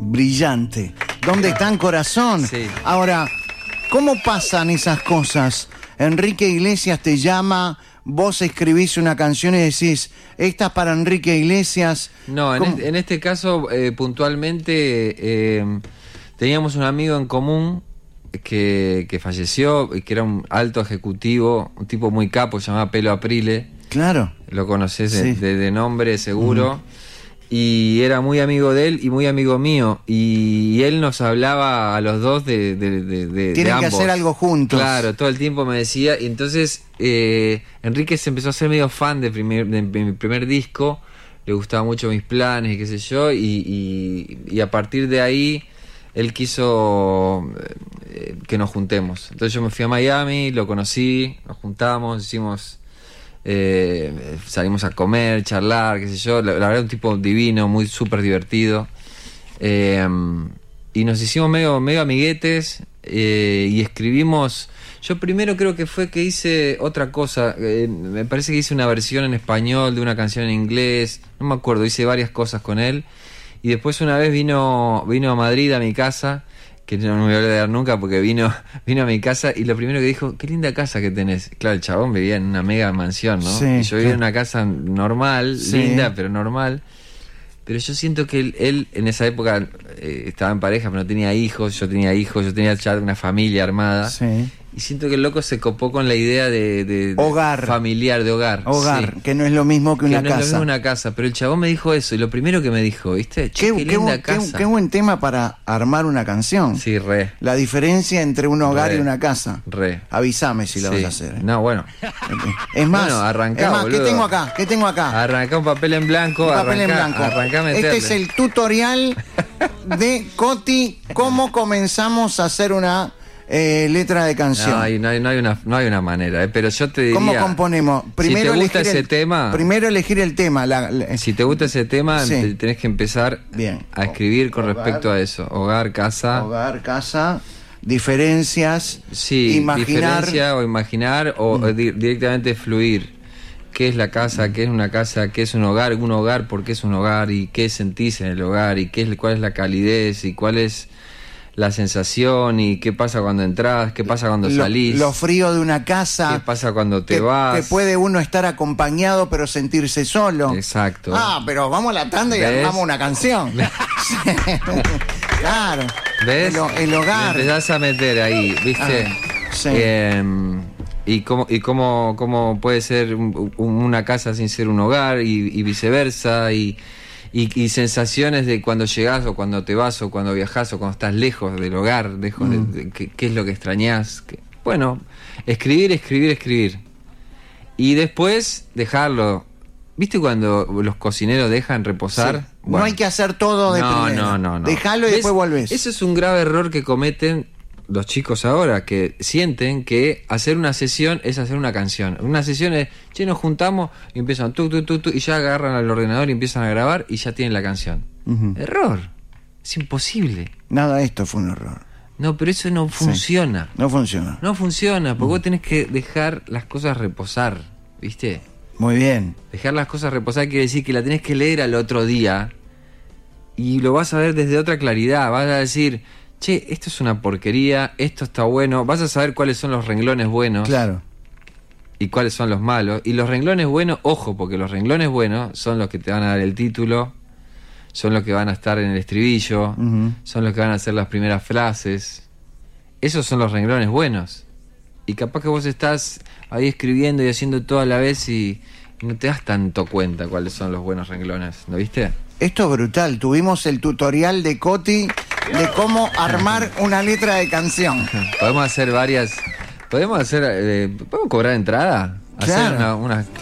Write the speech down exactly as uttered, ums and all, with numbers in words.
brillante. ¿Dónde está el corazón? Sí. Ahora, ¿cómo pasan esas cosas? Enrique Iglesias te llama, vos escribís una canción y decís, esta es para Enrique Iglesias. No, en este, en este caso, eh, puntualmente, eh, teníamos un amigo en común que, que falleció, que era un alto ejecutivo, un tipo muy capo, se llamaba Pelo Aprile. Claro. Lo conoces de, Sí. de, de nombre seguro. Uh-huh. Y era muy amigo de él y muy amigo mío. Y él nos hablaba a los dos de, de, de, de Tienen de que ambos. hacer algo juntos. Claro, todo el tiempo me decía. Y entonces eh, Enrique se empezó a ser medio fan de, primer, de, de mi primer disco. Le gustaban mucho mis planes y qué sé yo. Y, y, y a partir de ahí él quiso eh, que nos juntemos. Entonces yo me fui a Miami, lo conocí, nos juntamos, hicimos... Eh, salimos a comer, charlar, qué sé yo. La, la verdad, un tipo divino, muy súper divertido. Eh, y nos hicimos medio, medio amiguetes eh, y escribimos. Yo primero creo que fue que hice otra cosa. Eh, me parece que hice una versión en español de una canción en inglés. No me acuerdo, hice varias cosas con él. Y después una vez vino, vino a Madrid, a mi casa, que no me voy a olvidar nunca porque vino, vino a mi casa y lo primero que dijo, qué linda casa que tenés. Claro, el chabón vivía en una mega mansión, ¿no? Sí, y yo vivía claro. en una casa normal, Sí. linda, pero normal. Pero yo siento que él, él en esa época eh, estaba en pareja, pero no tenía hijos, yo tenía hijos, yo tenía ya una familia armada. Sí. Y siento que el loco se copó con la idea de, de, de Hogar. familiar, de hogar. Hogar, sí. que no es lo mismo que una que no es lo casa. mismo una casa, pero el chabón me dijo eso, y lo primero que me dijo, ¿viste? Che, Qué, qué qué linda bu- qué- casa. qué buen tema para armar una canción. Sí, re, La diferencia entre un hogar Re. y una casa. re. Avísame si la Sí. vas a hacer. ¿eh? No, bueno. Es más, Bueno, arrancá, es más, ¿qué boludo. tengo acá? ¿Qué tengo acá? Arrancá un papel en blanco, Un papel en arrancá, blanco. arrancá a Este meterle. es el tutorial de Coti, cómo comenzamos a hacer una eh, letra de canción. No hay, no, hay, no, hay una, no hay una manera, ¿eh? Pero yo te diría... ¿Cómo componemos? Primero si te gusta elegir ese el, tema... Primero elegir el tema. La, la- Si te gusta ese tema, Sí. te- tenés que empezar Bien. a escribir con Hogar. respecto a eso. Hogar, casa... Hogar, casa, diferencias, Sí, imaginar. diferencia o imaginar o Mm. o di- directamente fluir. ¿Qué es la casa? ¿Qué es una casa? ¿Qué es un hogar? Un hogar, ¿por qué es un hogar? ¿Y qué sentís en el hogar? ¿Y qué es, cuál es la calidez? ¿Y cuál es la sensación? ¿Y qué pasa cuando entras? ¿Qué pasa cuando Lo, salís? lo frío de una casa. ¿Qué pasa cuando te que, vas? que puede uno estar acompañado pero sentirse solo. Exacto. Ah, pero vamos a la tanda y ¿Ves? armamos una canción. Sí. Claro. ¿Ves? El, ho- el hogar. Le empezás a meter ahí, ¿viste? Ah, sí. Eh, y cómo, y cómo, cómo puede ser un- un- una casa sin ser un hogar y, y viceversa. Y, y, y sensaciones de cuando llegás o cuando te vas o cuando viajás o cuando estás lejos del hogar, lejos Mm. de, de- qué, qué es lo que extrañás. Que- bueno, escribir, escribir, escribir. Y después dejarlo. ¿Viste cuando los cocineros dejan reposar? Sí. Bueno. No hay que hacer todo de No, primera. no, no, no. Dejalo y ¿Ves? después volvés. Eso es un grave error que cometen los chicos ahora, que sienten que hacer una sesión es hacer una canción. Una sesión es, che, nos juntamos y empiezan tu, tu, tu, tu, y ya agarran al ordenador y empiezan a grabar y ya tienen la canción. Ujú. Error. Es imposible. Nada de esto fue un error. No, pero eso no funciona. No funciona. No funciona, porque vos tenés que dejar las cosas reposar, ¿viste? Muy bien. Dejar las cosas reposar quiere decir que la tenés que leer al otro día y lo vas a ver desde otra claridad. Vas a decir, che, esto es una porquería, esto está bueno. Vas a saber cuáles son los renglones buenos Claro. y cuáles son los malos. Y los renglones buenos, ojo, porque los renglones buenos son los que te van a dar el título, son los que van a estar en el estribillo, Ujú. son los que van a hacer las primeras frases. Esos son los renglones buenos. Y capaz que vos estás ahí escribiendo y haciendo todo a la vez y no te das tanto cuenta cuáles son los buenos renglones, ¿no viste? Esto es brutal. Tuvimos el tutorial de Coti de cómo armar una letra de canción. Podemos hacer varias... ¿Podemos hacer... Eh, ¿Podemos cobrar entrada? Hacer Claro. una, una